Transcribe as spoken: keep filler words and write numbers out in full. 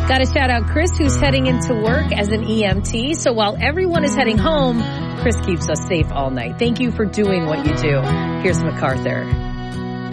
Got to shout out Chris, who's heading into work as an E M T. So while everyone is heading home, Chris keeps us safe all night. Thank you for doing what you do. Here's MacArthur.